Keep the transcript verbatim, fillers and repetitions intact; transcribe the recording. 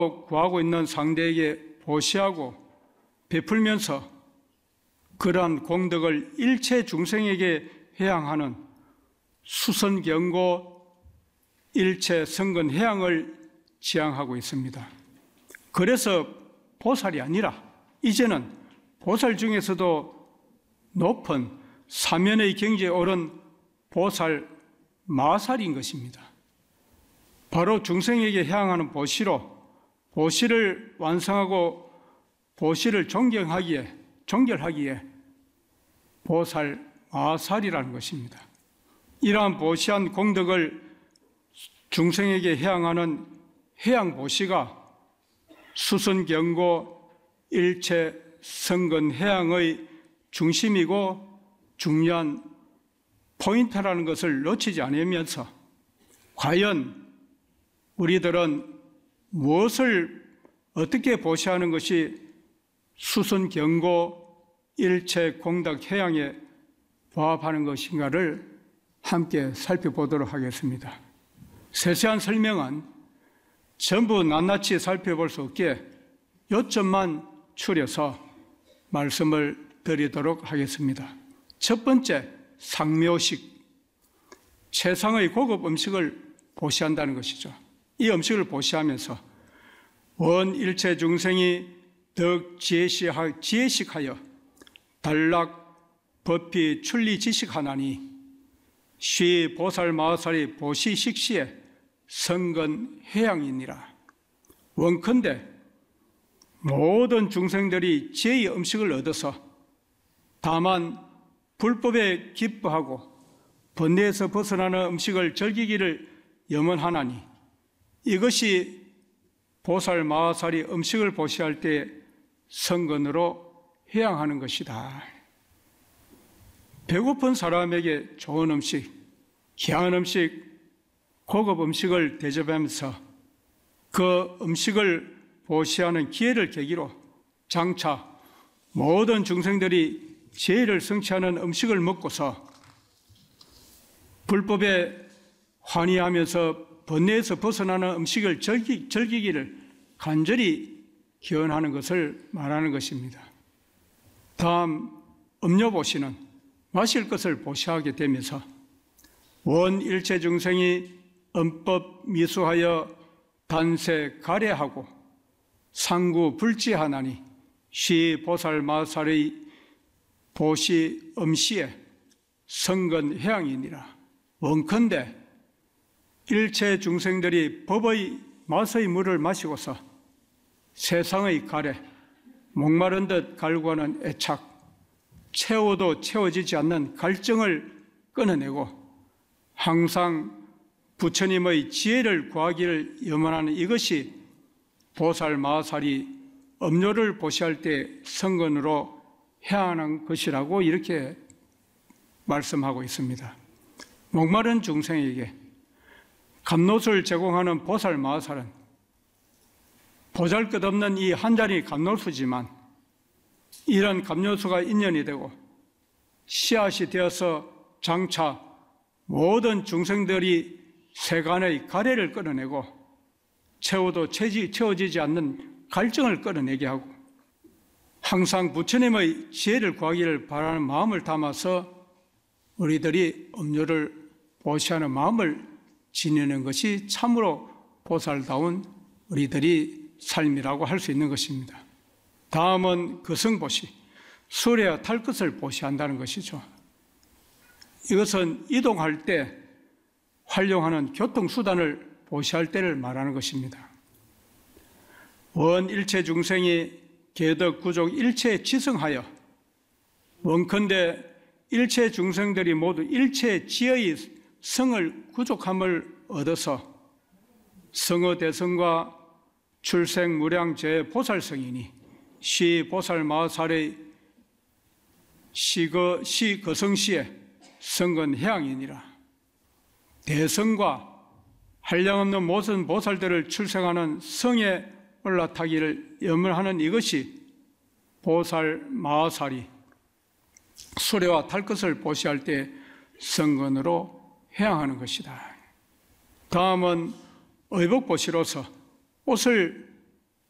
구하고 있는 상대에게 보시하고 베풀면서 그러한 공덕을 일체 중생에게 회양하는 수선경고 일체 성근 회양을 지향하고 있습니다. 그래서 보살이 아니라 이제는 보살 중에서도 높은 사면의 경지에 오른 보살 마살인 것입니다. 바로 중생에게 향하는 보시로 보시를 완성하고 보시를 존경하기에 존결하기에 보살 마살이라는 것입니다. 이러한 보시한 공덕을 중생에게 해양하는 해양보시가 수선경고 일체 성근 해양의 중심이고 중요한 포인트라는 것을 놓치지 않으면서 과연 우리들은 무엇을 어떻게 보시하는 것이 수선경고 일체 공덕 해양에 부합하는 것인가를 함께 살펴보도록 하겠습니다. 세세한 설명은 전부 낱낱이 살펴볼 수 없기에 요점만 추려서 말씀을 드리도록 하겠습니다. 첫 번째, 상묘식, 최상의 고급 음식을 보시한다는 것이죠. 이 음식을 보시하면서 원 일체 중생이 덕 지혜식하여 단락 법피 출리 지식하나니 쉬 보살 마살이 보시 식시에 성근 해양이니라. 원컨대 모든 중생들이 지혜의 음식을 얻어서 다만 불법에 기뻐하고 번뇌에서 벗어나는 음식을 즐기기를 염원하나니 이것이 보살 마살이 음식을 보시할 때 성근으로 해양하는 것이다. 배고픈 사람에게 좋은 음식, 귀한 음식, 고급 음식을 대접하면서 그 음식을 보시하는 기회를 계기로 장차 모든 중생들이 죄를 성취하는 음식을 먹고서 불법에 환희하면서 번뇌에서 벗어나는 음식을 즐기, 즐기기를 간절히 기원하는 것을 말하는 것입니다. 다음 음료보시는 마실 것을 보시하게 되면서 원 일체 중생이 음법 미수하여 단세 가래하고 상구 불지하나니 시 보살 마살의 보시 음시에 성근 해양이니라. 원컨대 일체 중생들이 법의 마서의 물을 마시고서 세상의 가래, 목마른 듯 갈구하는 애착, 채워도 채워지지 않는 갈증을 끊어내고 항상 부처님의 지혜를 구하기를 염원하는 이것이 보살 마살이 음료를 보시할 때 성근으로 해하는 것이라고 이렇게 말씀하고 있습니다. 목마른 중생에게 감롯을 제공하는 보살 마살은 보잘것없는 이 한 잔이 감롯수지만 이런 감롯수가 인연이 되고 씨앗이 되어서 장차 모든 중생들이 세간의 가래를 끌어내고 채워도 채워지지 않는 갈증을 끌어내게 하고 항상 부처님의 지혜를 구하기를 바라는 마음을 담아서 우리들이 음료를 보시하는 마음을 지니는 것이 참으로 보살다운 우리들이 삶이라고 할 수 있는 것입니다. 다음은 거성보시, 수레와 탈 것을 보시한다는 것이죠. 이것은 이동할 때 활용하는 교통수단을 보시할 때를 말하는 것입니다. 원 일체 중생이 계덕 구족 일체에 지성하여 원컨대 일체 중생들이 모두 일체 지혜의 성을 구족함을 얻어서 성어 대성과 출생 무량제 보살성이니 시 보살 마살의 시거 시거성시에 성근 해양이니라. 대성과 한량없는 모든 보살들을 출생하는 성에 올라타기를 염원하는 이것이 보살 마살이 수레와 탈 것을 보시할 때 성근으로 해양하는 것이다. 다음은 의복보시로서 옷을